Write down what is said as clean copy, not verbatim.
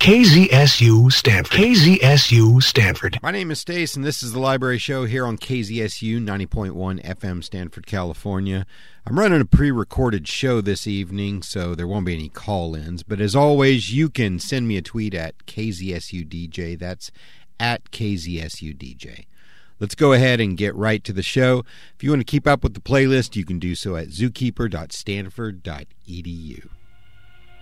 KZSU Stanford. KZSU Stanford. My name is Stace, and this is the Library Show here on KZSU 90.1 FM, Stanford, California. I'm running a pre-recorded show this evening, so there won't be any call-ins. But as always, you can send me a tweet at KZSUDJ. That's at KZSUDJ. Let's go ahead and get right to the show. If you want to keep up with the playlist, you can do so at zookeeper.stanford.edu.